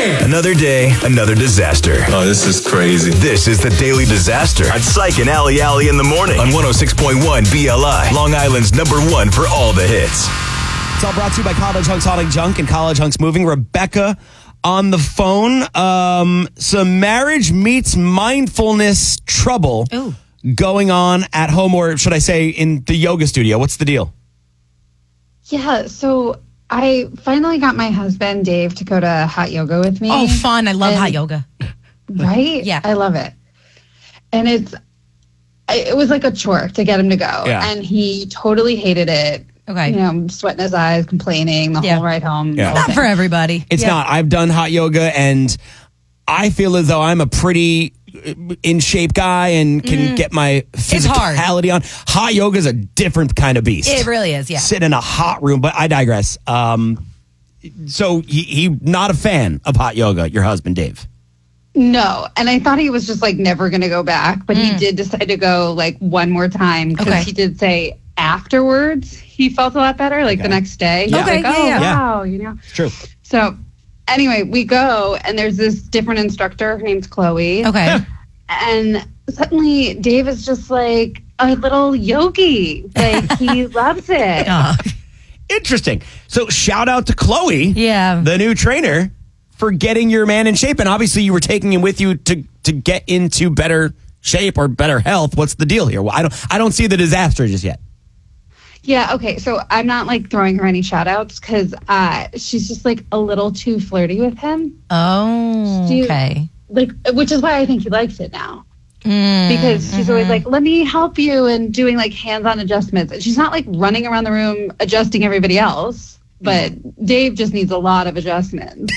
Another day, another disaster. Oh, this is crazy. This is the Daily Disaster on Psych and Ali in the morning on 106.1 BLI, Long Island's #1 for all the hits. It's all brought to you by College Hunks Hauling Junk and College Hunks Moving. Rebecca on the phone. Some marriage meets mindfulness trouble going on at home, or should I say in the yoga studio. What's the deal? Yeah, so I finally got my husband, Dave, to go to hot yoga with me. Oh, fun. I love hot yoga. Right? Yeah. I love it. And it was like a chore to get him to go. Yeah. And he totally hated it. Okay. You know, sweating his eyes, complaining the whole ride home. Yeah. Not for everybody. It's not. I've done hot yoga, and I feel as though I'm a pretty in shape guy and can get my physicality on. Hot yoga is a different kind of beast. It really is, yeah. Sit in a hot room, but I digress. So he not a fan of hot yoga, your husband, Dave? No. And I thought he was just like never going to go back, but he did decide to go like one more time because he did say afterwards he felt a lot better, like the next day. He was like, wow, you know. It's true. So anyway, we go, and there's this different instructor. Her name's Chloe. Okay. And suddenly, Dave is just like a little yogi. Like, he loves it. Oh. Interesting. So shout out to Chloe, the new trainer, for getting your man in shape. And obviously, you were taking him with you to get into better shape or better health. What's the deal here? Well, I don't see the disaster just yet. Yeah, okay. So I'm not like throwing her any shout outs because she's just like a little too flirty with him. Oh, okay. Like, which is why I think he likes it now. Because she's always like, let me help you, and doing like hands-on adjustments. And she's not like running around the room adjusting everybody else, but Dave just needs a lot of adjustments.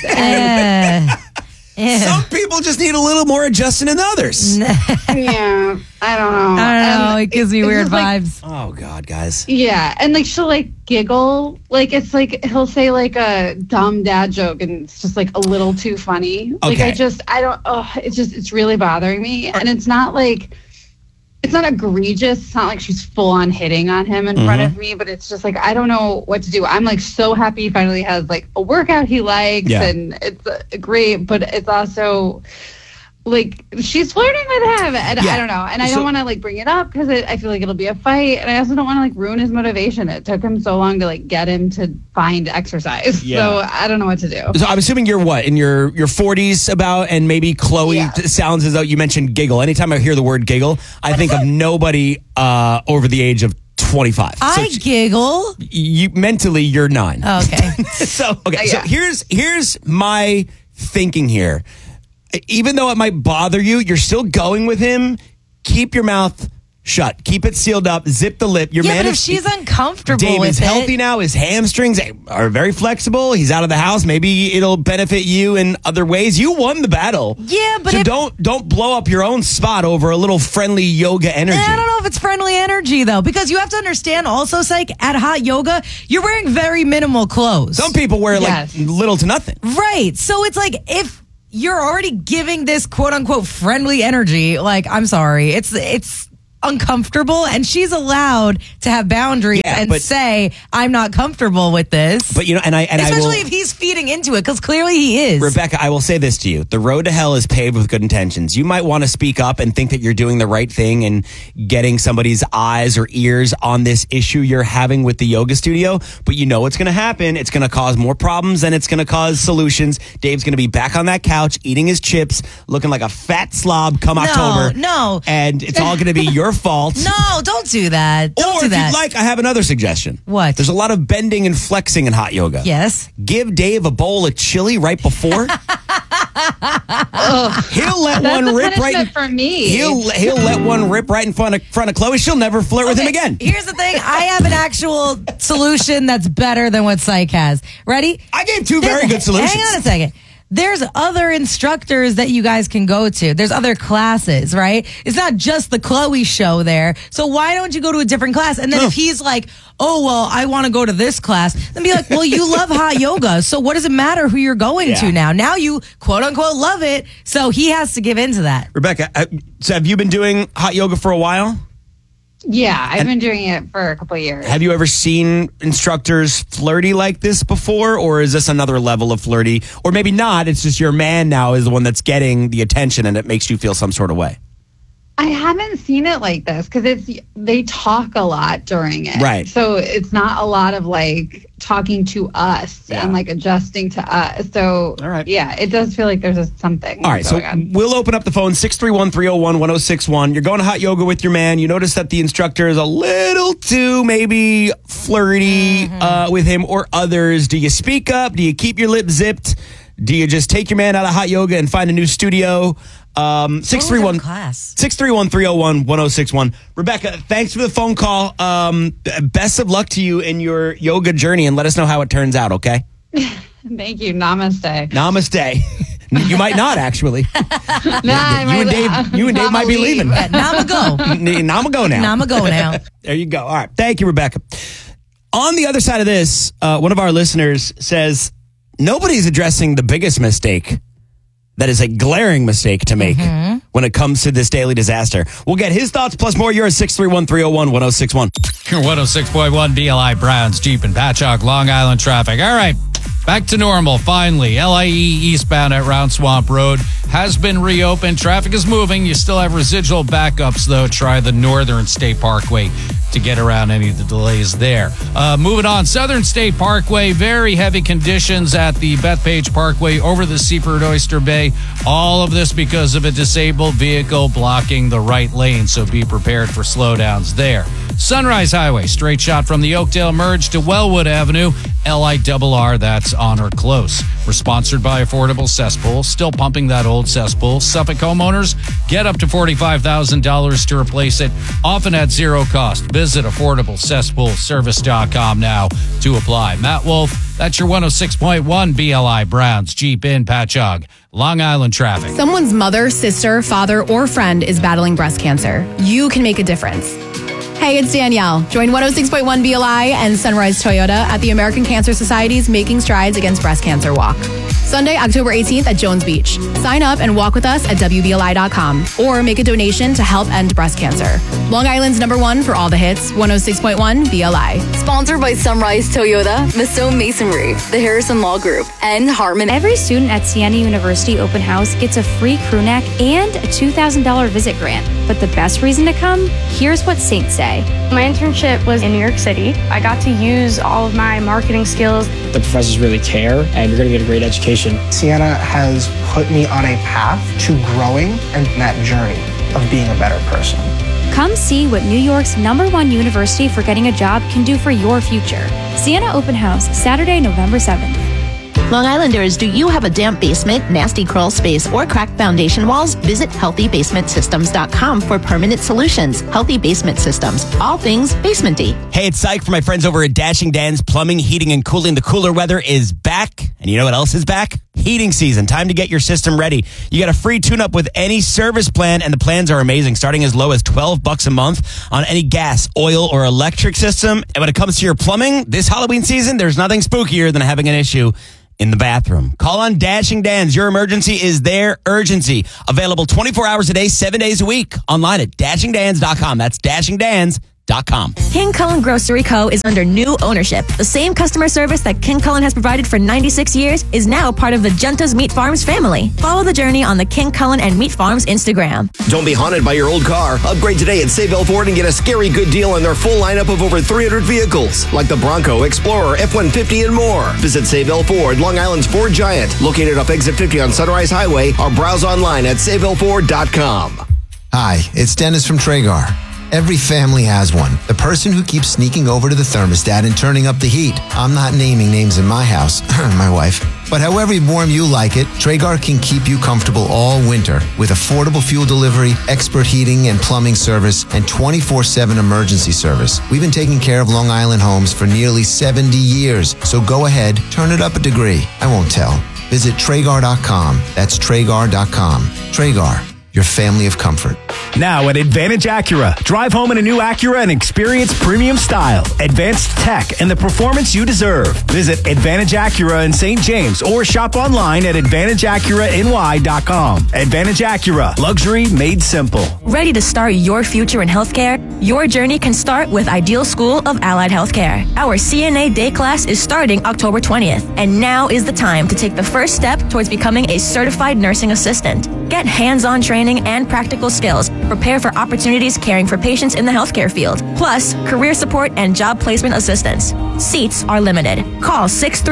Some people just need a little more adjusting than others. Yeah, I don't know. I don't know. It gives me weird vibes. Like, oh, God, guys. Yeah, and like she'll like giggle. Like it's like he'll say like a dumb dad joke, and it's just like a little too funny. Like it's really bothering me. And it's not like, it's not egregious. It's not like she's full on hitting on him in front of me, but it's just like, I don't know what to do. I'm like so happy he finally has like a workout he likes, and it's great, but it's also like she's flirting with him, and I don't know. And I don't want to like bring it up because I feel like it'll be a fight, and I also don't want to like ruin his motivation. It took him so long to like get him to find exercise, so I don't know what to do. So I'm assuming you're what, in your 40s about, and maybe Chloe sounds as though you mentioned giggle. Anytime I hear the word giggle, I think of nobody over the age of 25. I giggle. Mentally, you're 9. Oh, okay. So here's my thinking here. Even though it might bother you, you're still going with him. Keep your mouth shut. Keep it sealed up. Zip the lip. Your man, but if she's uncomfortable Dave with is healthy now. His hamstrings are very flexible. He's out of the house. Maybe it'll benefit you in other ways. You won the battle. Yeah, but so don't blow up your own spot over a little friendly yoga energy. I don't know if it's friendly energy though, because you have to understand also, Psych, at hot yoga, you're wearing very minimal clothes. Some people wear like little to nothing. Right. So it's like if you're already giving this quote unquote friendly energy, like, I'm sorry, it's uncomfortable, and she's allowed to have boundaries and say, I'm not comfortable with this. But especially if he's feeding into it, because clearly he is. Rebecca, I will say this to you. The road to hell is paved with good intentions. You might want to speak up and think that you're doing the right thing and getting somebody's eyes or ears on this issue you're having with the yoga studio, but you know what's going to happen. It's going to cause more problems than it's going to cause solutions. Dave's going to be back on that couch eating his chips, looking like a fat slob come October. No. And it's all going to be your fault. No, don't do that. Don't do if that. you'd like, I have another suggestion. What? There's a lot of bending and flexing in hot yoga. Yes. Give Dave a bowl of chili right before. He'll let one rip right for me. He'll let one rip right in front of Chloe. She'll never flirt with him again. Here's the thing. I have an actual solution that's better than what Psych has. Ready? I gave two very good solutions. Hang on a second. There's other instructors that you guys can go to. There's other classes, right? It's not just the Chloe show there. So why don't you go to a different class? And then if he's like, oh, well, I want to go to this class, then be like, well, you love hot yoga. So what does it matter who you're going to now? Now you quote unquote love it. So he has to give in to that. Rebecca, so have you been doing hot yoga for a while? Yeah, I've been doing it for a couple of years. Have you ever seen instructors flirty like this before, or is this another level of flirty? Or maybe not, it's just your man now is the one that's getting the attention and it makes you feel some sort of way. I haven't seen it like this because they talk a lot during it. Right. So it's not a lot of like talking to us and like adjusting to us. So all right. Yeah, it does feel like there's something. All right, so we'll open up the phone, 631-301-1061. You're going to hot yoga with your man. You notice that the instructor is a little too maybe flirty with him or others. Do you speak up? Do you keep your lips zipped? Do you just take your man out of hot yoga and find a new studio? 631-301-1061. Rebecca, thanks for the phone call. Best of luck to you in your yoga journey, and let us know how it turns out, okay? Thank you. Namaste. Namaste. You might not, actually. You and Dave might be leaving. Nama go. Nama go now. Nama go now. There you go. All right. Thank you, Rebecca. On the other side of this, one of our listeners says, nobody's addressing the biggest mistake that is a glaring mistake to make when it comes to this daily disaster. We'll get his thoughts plus more. You're at 631-301-1061. 106.1 BLI Browns, Jeep and Patchogue, Long Island traffic. All right, back to normal, finally. LIE eastbound at Round Swamp Road has been reopened. Traffic is moving. You still have residual backups, though. Try the Northern State Parkway to get around any of the delays there. Moving on, Southern State Parkway, very heavy conditions at the Bethpage Parkway over the Seaford Oyster Bay. All of this because of a disabled vehicle blocking the right lane, so be prepared for slowdowns there. Sunrise Highway, straight shot from the Oakdale Merge to Wellwood Avenue, LIRR, that's on or close. We're sponsored by Affordable Cesspool, still pumping that old cesspool. Suffolk homeowners get up to $45,000 to replace it, often at zero cost. Visit AffordableCesspoolService.com now to apply. Matt Wolf, that's your 106.1 BLI Browns, Jeep in Patchogue, Long Island traffic. Someone's mother, sister, father, or friend is battling breast cancer. You can make a difference. Hey, it's Danielle. Join 106.1 BLI and Sunrise Toyota at the American Cancer Society's Making Strides Against Breast Cancer Walk. Sunday, October 18th at Jones Beach. Sign up and walk with us at WBLI.com or make a donation to help end breast cancer. Long Island's #1 for all the hits, 106.1 BLI. Sponsored by Sunrise Toyota, Masson Masonry, the Harrison Law Group, and Hartman. Every student at Siena University Open House gets a free crew neck and a $2,000 visit grant. But the best reason to come? Here's what Saints say. My internship was in New York City. I got to use all of my marketing skills. The professors really care, and you're going to get a great education. Siena has put me on a path to growing and that journey of being a better person. Come see what New York's #1 university for getting a job can do for your future. Siena Open House, Saturday, November 7th. Long Islanders, do you have a damp basement, nasty crawl space, or cracked foundation walls? Visit HealthyBasementSystems.com for permanent solutions. Healthy Basement Systems, all things basement-y. Hey, it's Syke for my friends over at Dashing Dan's Plumbing, Heating, and Cooling. The cooler weather is back. And you know what else is back? Heating season. Time to get your system ready. You get a free tune-up with any service plan, and the plans are amazing, starting as low as $12 a month on any gas, oil, or electric system. And when it comes to your plumbing, this Halloween season, there's nothing spookier than having an issue in the bathroom. Call on Dashing Dan's. Your emergency is their urgency. Available 24 hours a day, 7 days a week. Online at DashingDans.com. That's DashingDans.com. King Cullen Grocery Co. is under new ownership. The same customer service that King Cullen has provided for 96 years is now part of the Genta's Meat Farms family. Follow the journey on the King Cullen and Meat Farms Instagram. Don't be haunted by your old car. Upgrade today at Sayville Ford and get a scary good deal on their full lineup of over 300 vehicles, like the Bronco, Explorer, F-150, and more. Visit Sayville Ford, Long Island's Ford Giant, located off Exit 50 on Sunrise Highway, or browse online at SayvilleFord.com. Hi, it's Dennis from Traeger. Every family has one. The person who keeps sneaking over to the thermostat and turning up the heat. I'm not naming names in my house, my wife. But however warm you like it, Traeger can keep you comfortable all winter with affordable fuel delivery, expert heating and plumbing service, and 24/7 emergency service. We've been taking care of Long Island homes for nearly 70 years. So go ahead, turn it up a degree. I won't tell. Visit Traeger.com. That's Traeger.com. Traeger, your family of comfort. Now at Advantage Acura, drive home in a new Acura and experience premium style, advanced tech, and the performance you deserve. Visit Advantage Acura in St. James or shop online at AdvantageAcuraNY.com. Advantage Acura, luxury made simple. Ready to start your future in healthcare? Your journey can start with Ideal School of Allied Healthcare. Our CNA day class is starting October 20th, and now is the time to take the first step towards becoming a certified nursing assistant. Get hands-on training and practical skills. Prepare for opportunities caring for patients in the healthcare field, plus career support and job placement assistance. Seats are limited. Call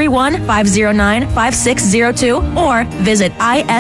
631-509-5602 or visit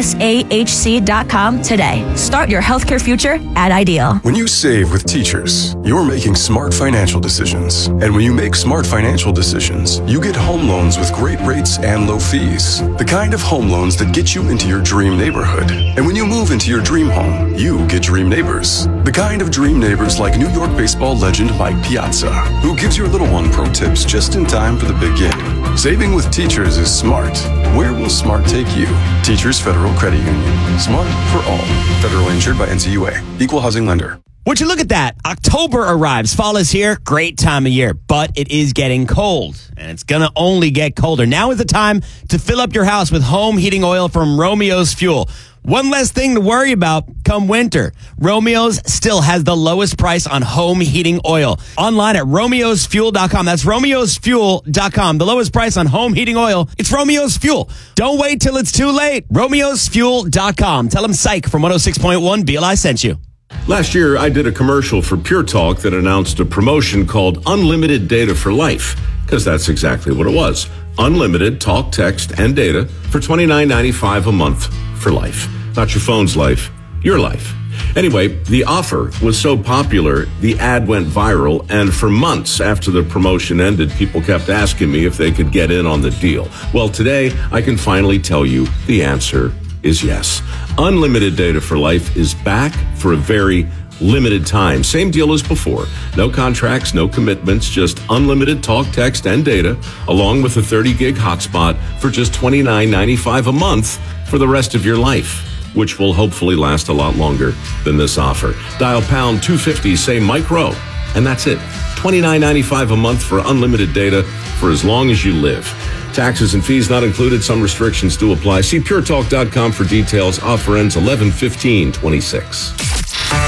isahc.com today. Start your healthcare future at Ideal. When you save with Teachers, you're making smart financial decisions. And when you make smart financial decisions, you get home loans with great rates and low fees. The kind of home loans that get you into your dream neighborhood. And when you move into your dream home, you get dream neighbors. The kind of dream neighbors like New York baseball legend Mike Piazza, who gives your little one pro tips just in time for the big game. Saving with Teachers is smart. Where will smart take you? Teachers Federal Credit Union. Smart for all. Federally insured by NCUA. Equal housing lender. Would you look at that? October arrives. Fall is here. Great time of year. But it is getting cold. And it's going to only get colder. Now is the time to fill up your house with home heating oil from Romeo's Fuel. One less thing to worry about come winter. Romeo's still has the lowest price on home heating oil. Online at romeosfuel.com. That's romeosfuel.com. The lowest price on home heating oil. It's Romeo's Fuel. Don't wait till it's too late. romeosfuel.com. Tell them Psych from 106.1 BLI sent you. Last year, I did a commercial for Pure Talk that announced a promotion called Unlimited Data for Life, because that's exactly what it was. Unlimited talk, text, and data for $29.95 a month for life. Not your phone's life, your life. Anyway, the offer was so popular, the ad went viral, and for months after the promotion ended, people kept asking me if they could get in on the deal. Well, today, I can finally tell you the answer is yes. Unlimited Data for Life is back for a very limited time. Same deal as before. No contracts, no commitments, just unlimited talk, text, and data, along with a 30-gig hotspot for just $29.95 a month for the rest of your life, which will hopefully last a lot longer than this offer. Dial pound 250, say Mike Rowe, and that's it. $29.95 a month for unlimited data for as long as you live. Taxes and fees not included. Some restrictions do apply. See puretalk.com for details. Offer ends 11/15/26.